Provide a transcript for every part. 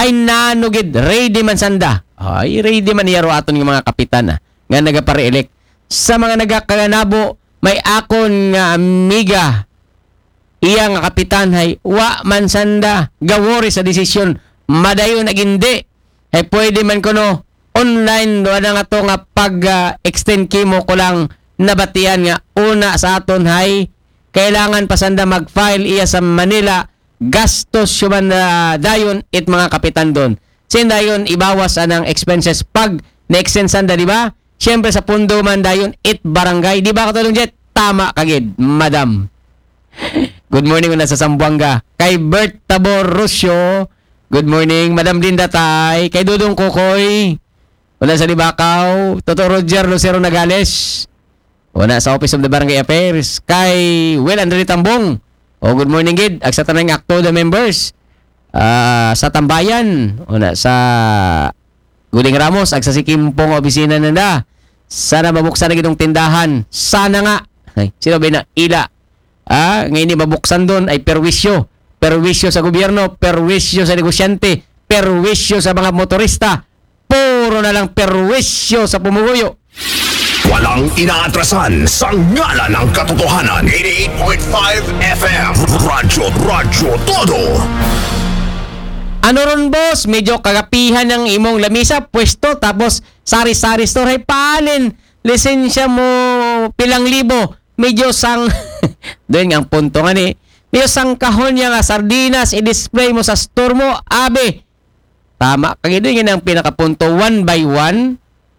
hay nanugid ready man sanda. Ay ready man iyaro aton ng mga kapitan nga nagapare-elect. Sa mga nagakaganabo may akon nga amiga iya nga kapitan hay wa man sanda gawori sa desisyon madayon agindi. Hay pwede man kuno online wala nga to nga pag-extend kimo ko lang nabatian nga una sa aton hay kailangan pasanda mag-file iya sa Manila gastos yuman na dayon it mga kapitan doon. Sin dayon ibawas anang expenses pag na-extend sanda, di ba? Siyempre sa pundo man dayon it barangay. Di ba katulong jet? Tama kagid, madam. Good morning una sa Sambuanga. Kay Bert Tabor Rusyo. Good morning, Madam Linda Tay. Kay Dudong Kukoy. Wala sa Libakaw. Toto Roger Lucero Nagales. Una sa Office of the Barangay Affairs. Kay Will Andre Tambong. Oh, good morning, Gid. Agsa tanang akto the members. Sa Tambayan. Una sa Guling Ramos. Agsa si Kimpong opisina nanda. Sana mabuksan na gitong tindahan. Sana nga. Ay, sino ba na? Ila. Ngayon ni mabuksan doon ay perwisyo. Perwisyo sa gobyerno, perwisyo sa negosyante, perwisyo sa mga motorista. Puro na lang perwisyo sa pumuguyo. Walang inaatrasan sa ngalan ng katotohanan. 88.5 FM Radyo Todo. Ano ron boss? Medyo kagapihan ng imong lamisa, pwesto, tapos sari-sari store. Ay paalin, lisensya mo pilang libo. Medyo sang... Doon ang punto nga ni. Medyo sang kahon niya nga sardinas, i-display mo sa store mo, abe. Tama. Kaya doon yun ang pinakapunto. 1 by 1.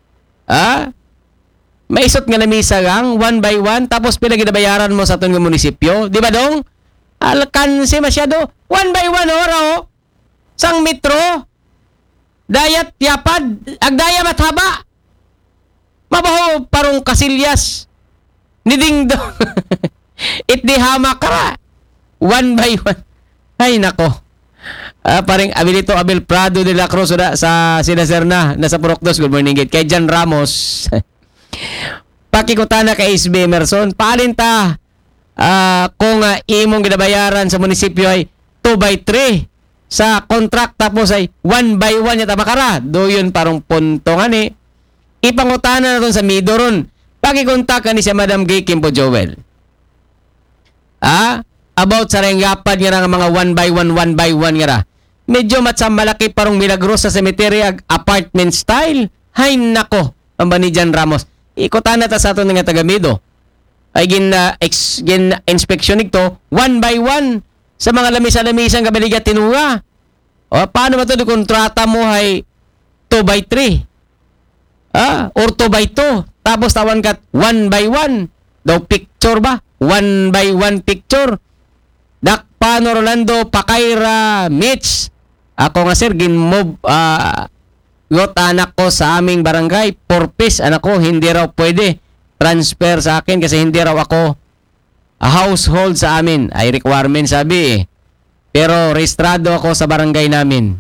Maisot nga lamisa gang, 1 by 1, tapos pinaginabayaran mo sa itong munisipyo. Di ba dong? Alkansi masyado. 1 by 1 oro. Sang metro. Dayat yapad. Agdaya mathaba. Mabaho parong kasilyas. Niding do. Itdi hama kara. 1 by 1. Ay nako. Paring Abilito Abel Prado de la Cruz sa Sinaserna nasa Purokdos. Good morning gate. Kay Jan Ramos. Pakikutana kay SB Emerson. Paalin ta kung imong ginabayaran sa munisipyo ay 2 by 3 sa contract tapos ay 1 by 1 yata makara. Do yun parang punto nga ni. Ipangutana na doon sa Midoron. Pakikontak ni siya Madam Gay Kimpo Joel. About sa renggapad nga nga mga 1 by 1 nga ra. Medyo matsam malaki parang Milagros sa cemetery apartment style. Hay nako, ang ba ni Jan Ramos. Ikutan na ta sa ato nga taga-Mido. Ay gin inspection nito 1 by 1 sa mga lamisa-lamisang kabaligat tinunga. O paano ba ito kontrata mo ay 2 by 3? Or 2 by 2. Tapos tawan ka 1 by 1. Daw picture ba? 1 by 1 picture. Dakpano Rolando Pakaira Mitch. Ako nga sir, ginmove got anak ko sa aming barangay. Porpis, anak ko, hindi raw pwede transfer sa akin kasi hindi raw ako a household sa amin. Ay requirement sabi eh. Pero rehistrado ako sa barangay namin.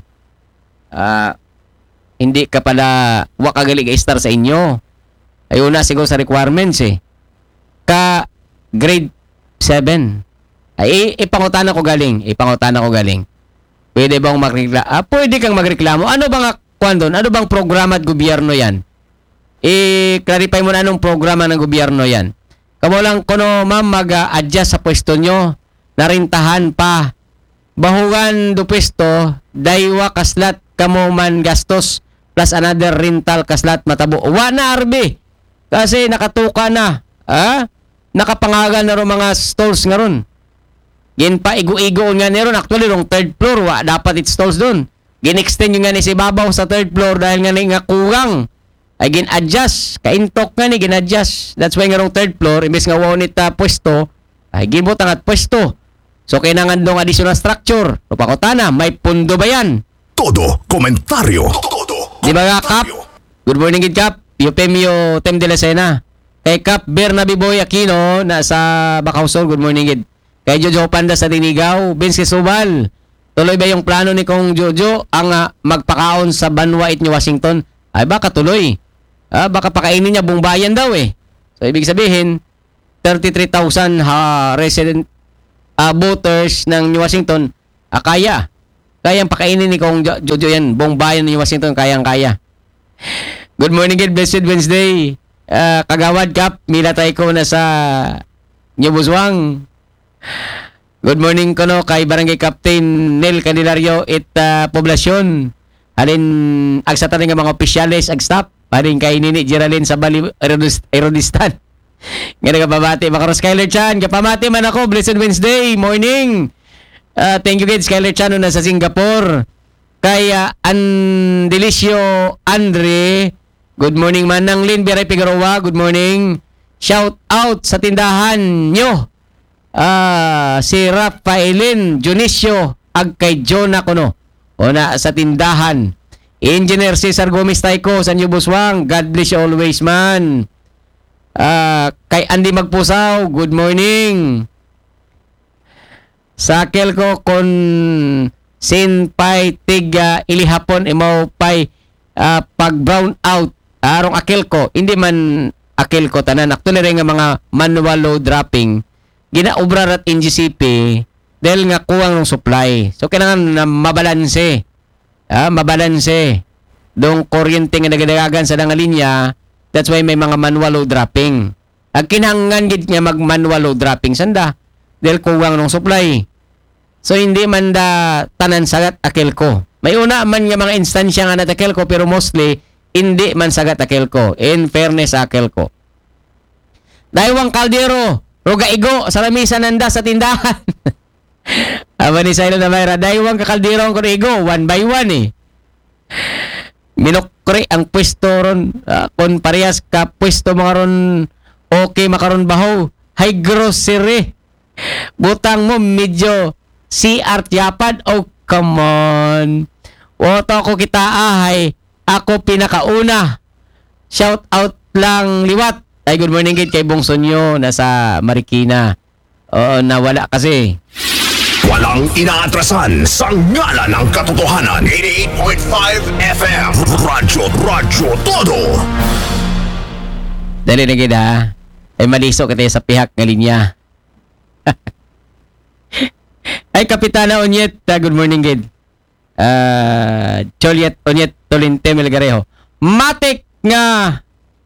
Hindi ka pala wakagalig star sa inyo. Ay una siguro sa requirements eh. Ka grade 7. Ay ipangutana ko galing. Pwede bang magreklamo? Pwede kang magreklamo. Ano bang kwan doon? Ano bang programa at gobyerno yan? I-clarify mo na anong programa ng gobyerno yan. Kamo lang kuno ma'am mag-adjust sa pwesto nyo. Narintahan pa. Bahugan do pwesto. Daywa kaslat kamo man gastos plus another rental kaslat matabo. Wa na arbe. Kasi nakatuka na. Nakapangagan na ro mga stalls nga ron. Gin pa igo-igo nga niron. Actually, rong third floor, dapat it stalls doon. Gin-extend yung nga ni si Babaw sa third floor dahil nga ni nga kugang. Ay gin-adjust. Kaintok nga ni, gin-adjust. That's why nga rong third floor, imbes nga wawonit pwesto, ay ginbutang at pwesto. So, kailangan dong additional structure. So, pakutana, may pundo ba yan? Todo komentaryo. Di ba nga, Kap? Good morning, Gid Kap. Eupemio Tem de la Sena. Kay Kap Bernabe Boy Aquino, nasa Bacausol. Good morning, Gid. Kay Jojo Panda sa Dinigaw, Vince Subal. Tuloy ba yung plano ni Kong Jojo ang magpakaon sa Banwait ni Washington? Ay baka tuloy. Baka pakainin niya buong bayan daw eh. So ibig sabihin, 33,000 resident voters ng New Washington, kaya. Kayang pakainin ni Kong Jojo yan. Buong bayan ni Washington, kayang-kaya. Good morning, good blessed Wednesday. Kagawad Kap, milatay ko na sa New Buswang. Good morning ko no kay Barangay Captain Nel Candelario it poblasyon. Halin agsata nga mga opisyales ag staff. Halin kay Nini Geraldine sa Bali Erodistan. Nga nagababati Makaros Skyler Chan. Kapamati man ako. Blessed Wednesday morning. Thank you kid Skyler Chan na sa Singapore. Kay Andelicio Andre. Good morning Manang Lin Biray Figueroa. Good morning. Shout out sa tindahan nyo. Si Rafaelin Junicio ag kay Jonah Kuno. Una sa tindahan. Engineer Cesar Gomez Taiko sa New Buswang. God bless you always man. Kay Andy Magpusaw. Good morning. Sa Kelko kon Sinpay Tiga Ilihapon Imaw Pay pag brown out. Arong Akelko. Hindi man Akelko tanan. Actually rin nga mga manual load dropping. Ginaobra rat NGCP dahil nga kuwang ng supply. So, kailangan na mabalanse. Mabalanse. Dong kuryente nga nagadagan sa nga linya, that's why may mga manual load dropping. Ang kinahanglan gid nga mag-manual load dropping sanda dahil kuwang ng supply. So, hindi man da tanan sagat Akelko. May una man nga mga instansya nga na Akelko pero mostly hindi man sagat Akelko. In fairness sa Akelko. Daywang Caldero, Roga Igo, sa lamisa nanda sa tindahan. Aba ni Silo na Mayra, daywang kakaldirong ko Igo, 1 by 1 eh. Minokre ang pwesto ron, kung parehas ka pwesto mga ron, okay makaron baho, high grocery. Butang mo medyo CR Tiapad, oh come on. Oto ko kita ako pinakauna. Shout out lang liwat. Ay, good morning kay Bongsonyo nasa Marikina. Oo, nawala kasi. Walang inaatrasan sa ngala ng katotohanan. 88.5 FM Radyo Todo. Dali na gid ha. Ay maliso kita sa pihak nga linya. Ay Kapitana Onyet, good morning gid. Joliet Onyet Tolente Melgarejo. Matik nga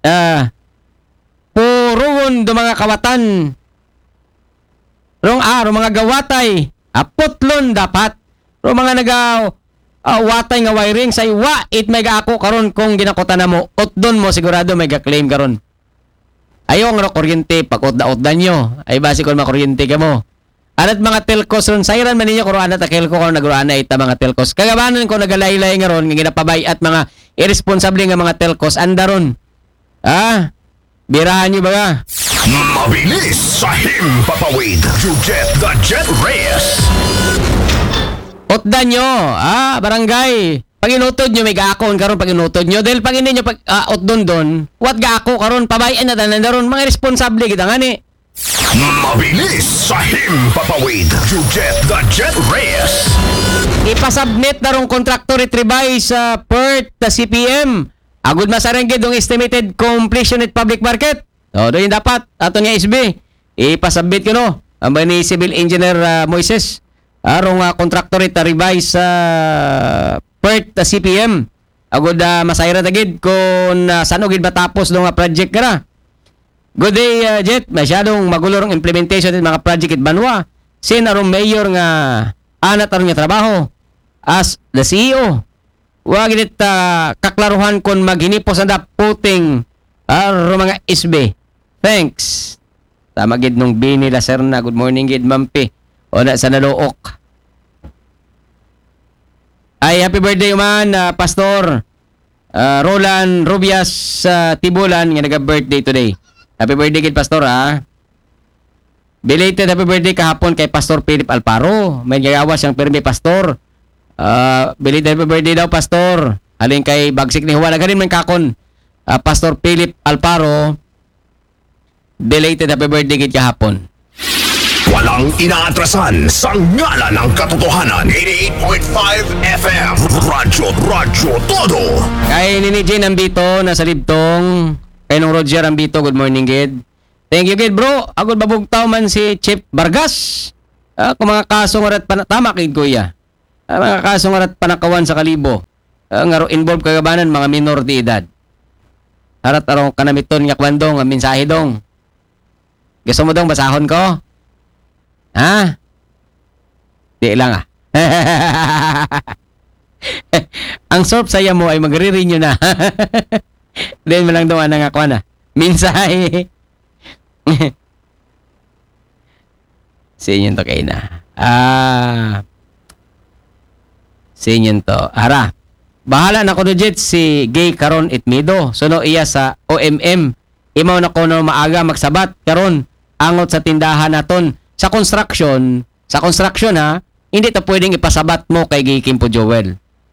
puruon do mga kawatan. Rong mga gawatay. Putlon dapat. Rong mga watay nga wiring sa iwa. It may ako karon kung ginakutan na mo. Utdon mo sigurado may ga-claim karon. Ayaw nga kuryente. Pag-utda-utdan nyo. Ay basi kung makuryente ka mo. Anat mga telcos ron. Sayran man ninyo kung anat akelko kung nagruan na ita mga telcos. Kagabanan kung nagalaylay nga ron. Nga ginapabay at mga irresponsable nga mga telcos. Anda ron. Birahan nyo ba nga? Mabilis sa himpapawid. You get the Jet Reyes. Utdan nyo, barangay. Pag inutod nyo, may gaakon karon pag inutod nyo. Dahil pag hindi nyo utdon doon, what gaako karon pabayan na tanan daron. Mga responsable kita nga ni. Mabilis sa himpapawid. You get the Jet Reyes. Ipasubmit na rong contractor retribay sa PERT, sa CPM. Agud masarangge dong estimated completion at public market. O, doon dapat. Ato nga SB. Ipasubmit ko no. Ang ba ni Civil Engineer Moises. Arong contractor revise sa PERT CPM. Agud masayra tagid kung saan ugid matapos dong project ka na. Good day, Jet. Masyadong magulo rong implementation ng mga project at banwa. Sin arong mayor nga anat arong nga trabaho. As the CEO. Wag gid kaklaruhan kon maghinipos ang puting mga SB. Thanks. Tama gid nung Bini Lacerna. Good morning gid Mampi. O na sa naluok. Ay happy birthday man Pastor Roland Rubias Tibulan nga naga-birthday today. Happy birthday gid Pastor Belated happy birthday kahapon kay Pastor Philip Alparo. May gayawas siyang pirmi Pastor. Belated happy birthday daw Pastor. Alin kay Bagsik ni Juan. Ganin man kakon Pastor Philip Alparo. Belated happy birthday gid kahapon. Walang inaatrasan sa ngala ng katotohanan. 88.5 FM Radyo Todo. Kay Nini Jane Ambito nasa Libtong. Kay nung Roger Ambito, good morning gid. Thank you gid bro. Agud babugtaw man si Chip Vargas. Kung mga kaso nga tama kid kuya. Mga kaso nga rat panakawan sa kalibo. Nga ro involved kagabanan mga minor de edad. Arat arong kanamiton nga kwandong ang mensahe dong. Gusto mo dong basahon ko? Ha? Di lang ah. Ang sorb saya mo ay magre-renew na. Then mo lang dong anang akwa na. Mensahe. Sinyon to kayo na. Sinyon to. Ara. Bahala na ko no jet si Gay karon itmido. Suno iya sa OMM. Imaw na ko no maaga magsabat karon angot sa tindahan naton. Sa construction ha, hindi to pwedeng ipasabat mo kay Gay Kimpo Joel.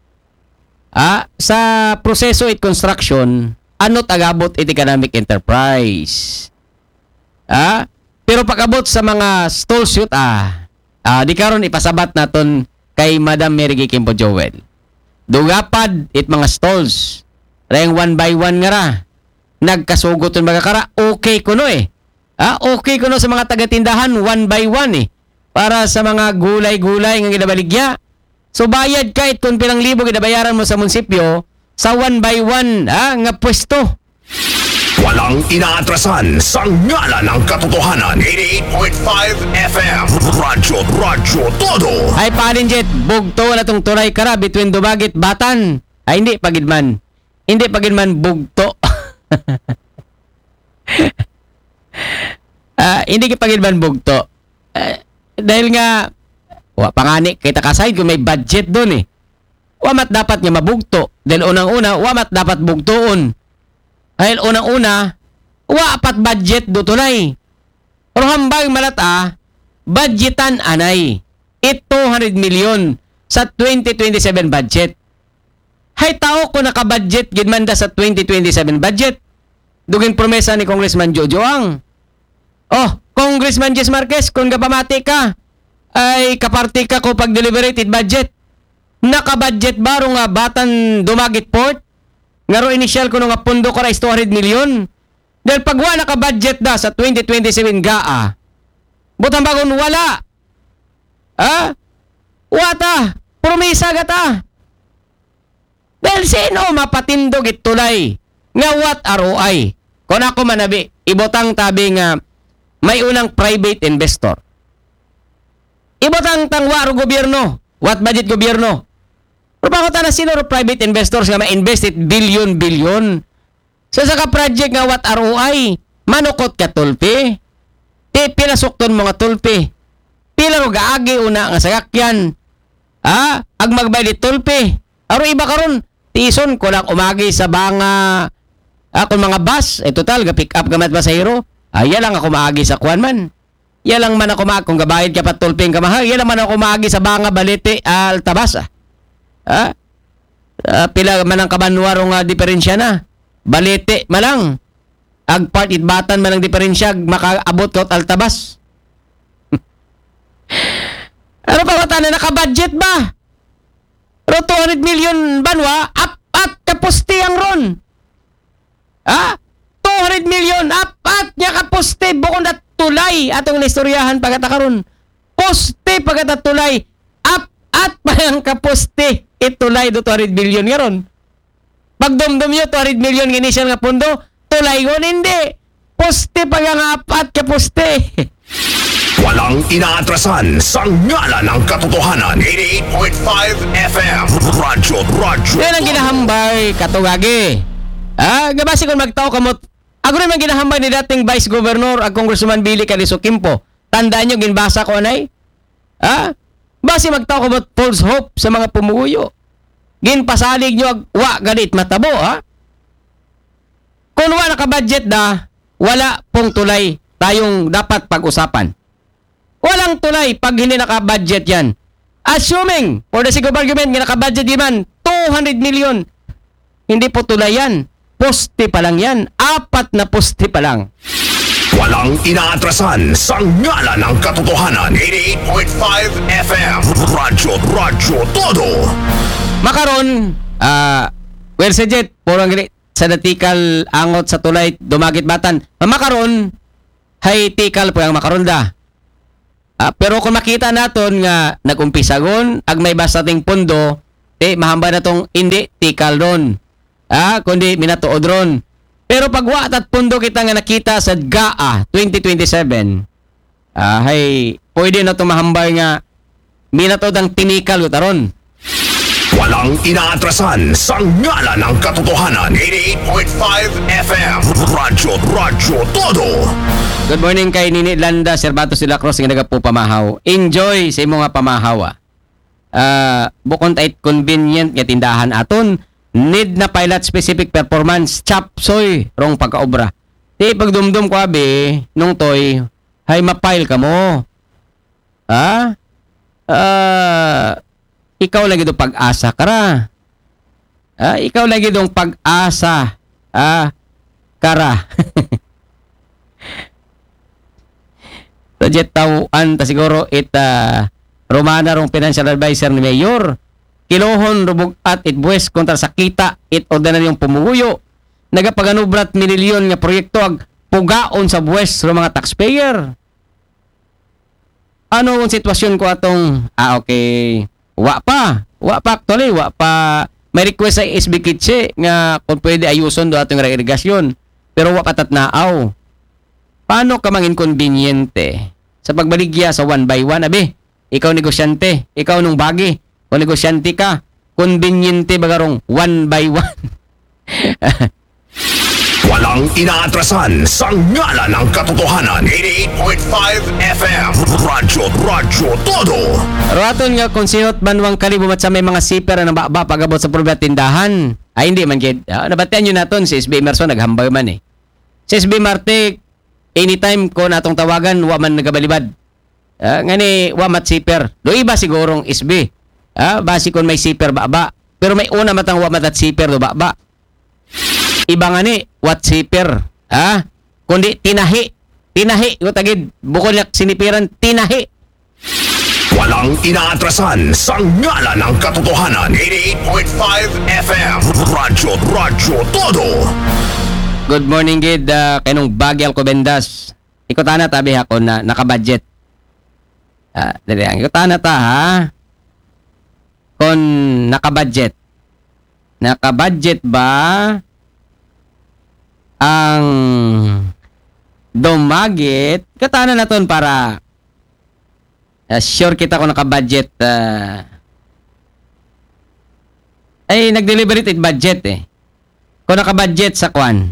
Sa proseso it construction, ano tagabot it economic enterprise. Pero pag-abot sa mga stall shoot, di karon ipasabat naton kay Madam Mary Gay Kimpo Joel. Dugapad it mga stalls. Rayang 1 by 1 nga ra. Nagkasugot yung magkakara. Okay kuno eh. Okay kuno sa mga taga-tindahan 1 by 1 eh. Para sa mga gulay-gulay nga ginabaligya. So bayad kahit kung pilang libo ginabayaran mo sa munisipyo sa 1 by 1 nga pwesto. Walang inaatrasan sa ngala ng katotohanan. 88.5 FM. Radyo Todo. Ay palinjet, bugto na tong turay kara between Dumaguete Batan. Ay hindi pagidman. Hindi pagidman bugto. Hindi pagidman bugto. Dahil nga pangani kita kasayod kung may budget doon eh. Wamat dapat niya mabugto. Dahil unang-una, wamat dapat bugtoon. Dahil unang-una, wapat budget do tunay. Pero hambang malata, budgetan anay. 200 million sa 2027 budget. Hay tao ko nakabudget gidmanda sa 2027 budget. Dugin promesa ni Congressman Jojo Ang. Congressman Jess Marquez, kung kapamati ka, ay kaparti ka ko pag deliberated budget. Nakabudget baro nga Batan Dumaguete Port? Ngaro initial ko nga pundo ko rais 200 million. Dahil pag wala ka budget na sa 2027 GAA, butang bagon wala. Wata. Promisa gata. Dahil sino mapatindog itulay nga what ROI? Kung ako manabi, ibotang tabi nga may unang private investor. Ibotang tangwa ro gobyerno. What budget gobyerno? Pero bakit na sino private investors nga ma-invested billion? So sa ka-project nga what ROI, manukot ka tulpi. Pila sukton mga tulpi. Pila ro gaagi una nga sagakyan. Ag magbayad tulpi. Aro iba karon tison ko lang umagi sa banga kung mga bus, total ga pick up gamat pasahero. Ya lang ako maagi sa kuan man. Ya lang man ako kung gabayad ka pa tulping kamahal. Ya lang man ako maagi sa banga Balete Altabas. Pila man ang kabanwaro nga diferensya na. Balete malang. Ag part itbatan man ang diferensya makaabot ka Altabas. Ano pa mata na nakabudget ba? Pero 200 million banwa at kapusti ang ron. 200 million at niya kapusti bukod at tulay atong naistoryahan pagkatakaron. Poste pagkatatulay at parang kapusti itulay do 200 million nga ron. Pagdumdum nyo 200 million initial nga pundo, tulay ko hindi. Poste pag nga at kapusti. Walang inaatrasan sa ngala ng katotohanan. 88.5 FM. Radyo yan ang ginahambay katugagi. Gabasi kung magtao kamot. Ako rin ang ginahambay ni dating Vice Governor at Congressman Billy Calizo Quimpo. Tandaan nyo, ginbasa ko anay? Basi magtao kamot false hope sa mga pumuyo. Ginpasalig nyo, ganit matabo, Kung wala nakabudget na, wala pong tulay tayong dapat pag-usapan. Walang tulay pag hindi nakabudget yan. Assuming, for the sake of argument, nakabudget yan, 200 million. Hindi po tulay yan. Poste pa lang yan. 4 na poste pa lang. Walang inaatrasan sa ngala ng katotohanan. 88.5 FM. Radyo Todo. Makaron, sa jet, purang gini, sa natikal angot sa tulay, Dumaguete Batan. Makaron, hay tikal po yung makaron da. Pero kung makita naton nga nag-umpisagon ag may bastating pondo, mahamba na tong hindi tikal ron. Kundi minatuod ron. Pero pag wa at pondo kita nga nakita sa GAA 2027, pwede na itong mahambay nga minatuod ang tinikal utaron. Walang inaatrasan sa ngala ng katotohanan. 88.5 FM Radyo Todo. Good morning kay Nini Landa, Servatos de la Cruz nga nagapo pamahaw. Enjoy sa imo nga pamahaw. Bukod tait convenient nga tindahan aton, need na pilot specific performance chapsoy rong pagkaobra. Di pagdumdum ko abi nung toy hay mapile ka mo. Ikaw lagi do pag-asa kara. Ikaw lagi dong pag-asa. Kara. Jet tawuan ta siguro Romana rong financial advisor ni Mayor. Kilohon rubog at itbuwes kontra sa kita it ordinaryong pumuguyo. Nagapaganubrat milyon nga proyekto ag pugaon sa buwes sa mga taxpayer. Ano ang sitwasyon ko atong okay. Wa pa actually, wa pa. May request sa SB Kitche nga kung pwede ayuson do atong irrigasyon. Pero wa patat naaw. Paano ka mang inconveniente sa pagbaligya sa 1 by 1 abi? Ikaw negosyante, ikaw nung bagi. Kung negosyante ka, conveniente bagarong 1 by 1. Walang inaatrasan sa ngala ng katotohanan. 88.5 FM Radyo Todo. Raton nga kung sinot banwang kalibumat sa may mga siper na baba pagabot sa probiat tindahan. Hindi man kid. Nabatian nyo naton si SB Emerson naghambay man eh. Si SB Marte, anytime ko natong tawagan, wa man nagabalibad. Ngani, wa mat siper. Do iba sigurong SB. Basi kung may siper baba. Pero may una matang wa mat at siper do baba. Iba nga ni, what siper. Kundi tinahi. Tinahi. Yung tagid, bukod niya sinipiran, tinahi. Walang inaatrasan sa ngala ng katotohanan. 88.5 FM Radyo Todo. Good morning, Gid. Kanong Bagyal Cobendas. Ikutana tabi ako na nakabudget. Dali ang ikutana ta, ha? Kung nakabudget. Nakabudget ba ang dumagit? Katana na ton para sure kita kung nakabudget. Nag-deliberate budget eh. Kung nakabudget sa kwan.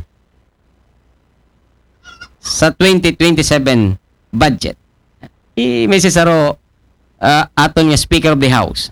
Sa 2027 budget. May sisaro aton nga Speaker of the House.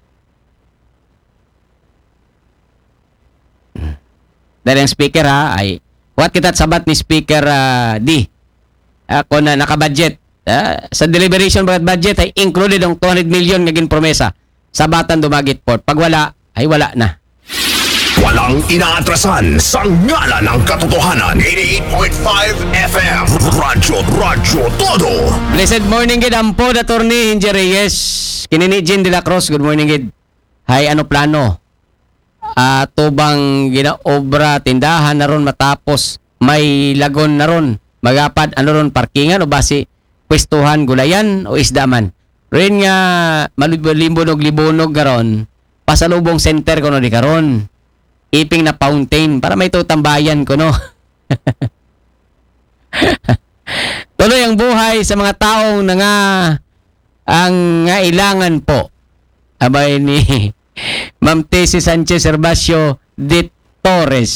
Dahil ang speaker ay what kita sabat ni Speaker D. Kung nakabudget. Sa deliberation budget ay included ang 200 million nga ginpromesa sa Batan Dumagit Port. Pag wala, ay wala na. Walang inaatrasan sa ngala ng katotohanan. 88.5 FM Radyo Todo. Blessed morning, Gid. Ampo, Attorney Hinji Reyes. Kinini Jean de la Cruz. Good morning, Gid. Hay, ano plano? Tubang ginaobra, tindahan na ron matapos may lagon na ron. Magapad, ano ron, parkingan o basi pwestuhan, gulayan o isdaman. Rin nga, malibon-libonog garon, pasalubong center ko no di karon. Iping na fountain para may tutambayan ko no. Tuloy ang buhay sa mga taong na nga ang ngailangan po. Abay ni Ma'am Tessie Sanchez Herbacio de Torres.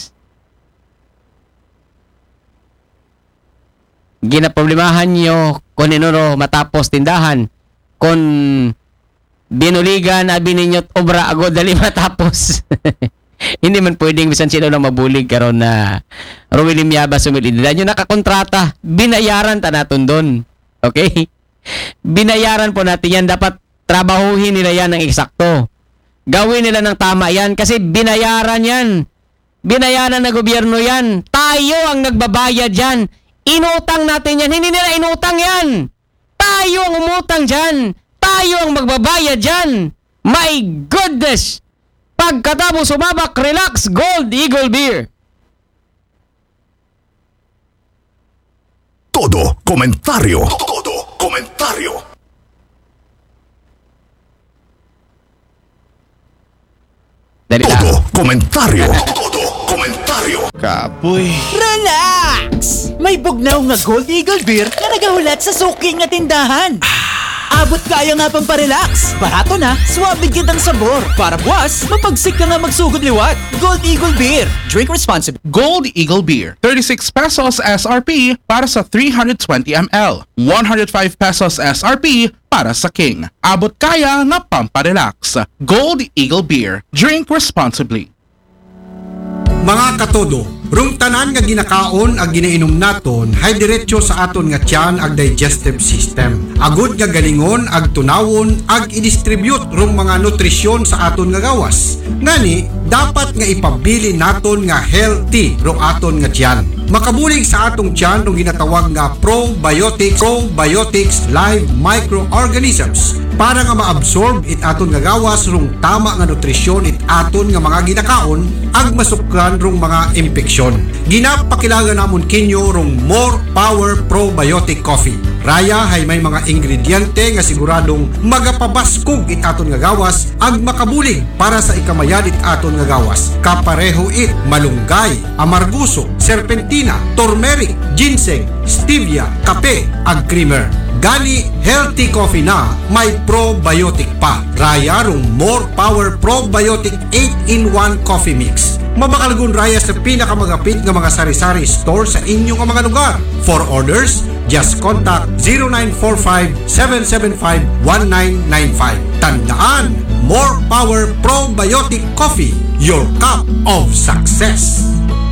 Ginaproblemahan nyo kung inuro matapos tindahan. Kung binuligan, abi ninyo't obra agad dali matapos. Hindi man pwedeng bisan sila lang mabulig karon na Ruwilim Yaba sumilidila nyo nakakontrata. Binayaran ta natin doon. Okay? Binayaran po natin yan. Dapat trabahuhin nila yan ng eksakto. Gawin nila ng tama yan kasi binayaran yan. Binayaran na gobyerno yan. Tayo ang nagbabayad yan. Inutang natin yan. Hindi nila inutang yan. Tayo ang umutang dyan. Tayo ang magbabayad dyan. My goodness! Pagkatapos sumabak, relax, Gold Eagle Beer. Todo komentaryo Komentaryo. Dali lang. Todo komentaryo. Todo komentaryo. Kapoy. Relax! May bugnaw nga Gold Eagle Beer na nagahulat sa suking nga tindahan. Abot kaya nga pang parelax. Barato na, suwabe kitang sabor. Para buwas, mapagsik ka nga magsugod liwat. Gold Eagle Beer. Drink responsibly. Gold Eagle Beer. 36 pesos SRP para sa 320 ml. 105 pesos SRP para sa King. Abot kaya nga pamparelax. Gold Eagle Beer. Drink responsibly. Mga katodo, rung tanan nga ginakaon ag ginainom naton hay diretso sa aton nga tiyan ag digestive system. Agud nga galingon ag tunawon ag i-distribute rung mga nutrisyon sa aton nga gawas. Ngani, dapat nga ipabili naton nga healthy rung aton nga tiyan. Makabulig sa atong tiyan rung ginatawag nga probiotics live microorganisms para nga maabsorb it aton nga gawas rung tama nga nutrisyon it aton nga mga ginakaon ag masukran rung mga impeksyon. Ginapakilala namon kinyo rung More Power Probiotic Coffee. Raya hay may mga ingrediente nga siguradong magapabaskog it aton nga gawas ag makabulig para sa ikamayan it aton nga gawas. Kapareho it malunggay, amarguso, serpentina, turmeric, ginseng, stevia, kape ag creamer. Gani healthy coffee na may probiotic pa. Raya rung More Power Probiotic 8-in-1 Coffee Mix. Mabakalgun raya sa pinakamagapit nga mga sari-sari store sa inyong mga lugar. For orders, just contact 0945-775-1995. Tandaan, More Power Probiotic Coffee, your cup of success.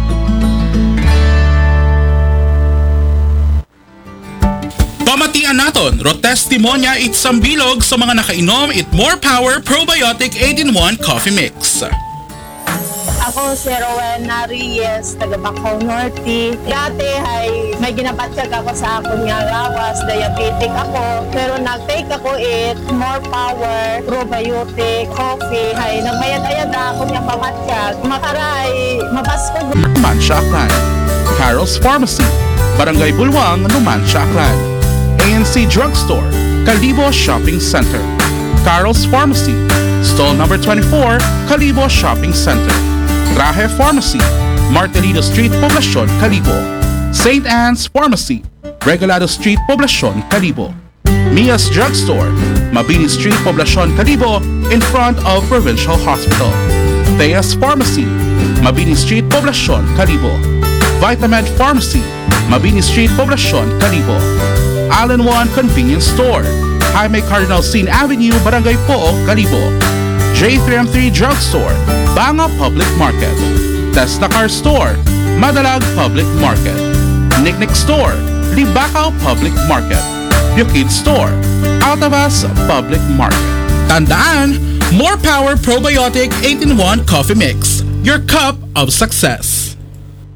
Pamatian naton, ro testimonya it sambilog sa mga nakainom it More Power Probiotic 8-in-1 Coffee Mix. Ako si Rowena Reyes, taga Bacau Norte. Dati ay may ginapatsag ako sa akong nga gawas, diabetic ako. Pero nag-take ako it More Power Probiotic Coffee. Hay nagmayad-ayad ako nga pamatsag. Makaray, mabasko. Numancia Aklan. Carol's Pharmacy, Barangay Bulwang, Numancia Aklan. ANC Drugstore, Kalibo Shopping Center. Carol's Pharmacy, stall number 24, Kalibo Shopping Center. Rahe Pharmacy, Martelino Street, Poblacion, Kalibo. St. Anne's Pharmacy, Regalado Street, Poblacion, Kalibo. Mia's Drugstore, Mabini Street, Poblacion, Kalibo, in front of Provincial Hospital. Thea's Pharmacy, Mabini Street, Poblacion, Kalibo. Vitamed Pharmacy, Mabini Street, Poblacion, Kalibo. Allen One Convenience Store, Jaime Cardinal Sin Avenue, Barangay Pook, Kalibo. J3M3 Drugstore, Banga Public Market. Tesla Car Store, Madalag Public Market. Nicknick Store, Libacao Public Market. Bukid Store, Altavas Public Market. Tandaan, More Power Probiotic 8-in-1 Coffee Mix, your cup of success.